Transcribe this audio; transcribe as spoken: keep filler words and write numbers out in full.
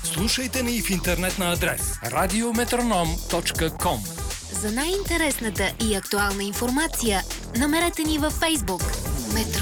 Слушайте ни в интернет на адрес радиометроном точка ком. За най-интересната и актуална информация намерете ни във Фейсбук. Метро.